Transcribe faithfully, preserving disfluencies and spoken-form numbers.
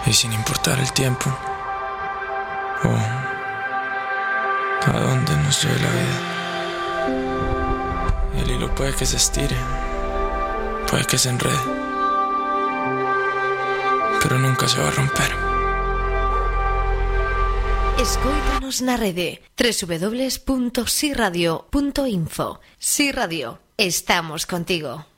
y sin importar el tiempo o a dónde nos lleve la vida. El hilo puede que se estire, puede que se enrede, pero nunca se va a romper. Escóitanos na rede doble u doble u doble u punto si radio punto info. Si Radio, estamos contigo.